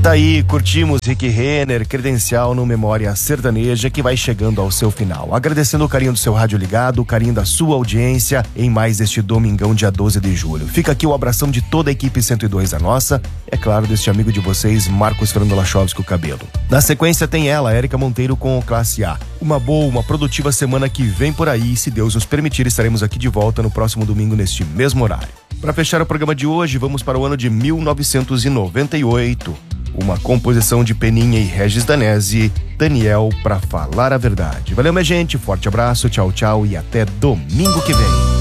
Tá aí, curtimos Rick Renner, Credencial no Memória Sertaneja, que vai chegando ao seu final. Agradecendo o carinho do seu rádio ligado, o carinho da sua audiência em mais este domingão, dia 12 de julho. Fica aqui o abração de toda a equipe 102 a nossa, é claro, deste amigo de vocês, Marcos Fernando Lachovski, o Cabelo. Na sequência tem ela, Érica Monteiro com o Classe A. Uma boa, uma produtiva semana que vem por aí, e se Deus nos permitir, estaremos aqui de volta no próximo domingo neste mesmo horário. Para fechar o programa de hoje, vamos para o ano de 1998. Uma composição de Peninha e Regis Danese, Daniel, pra falar a verdade. Valeu, minha gente, forte abraço, tchau, tchau e até domingo que vem.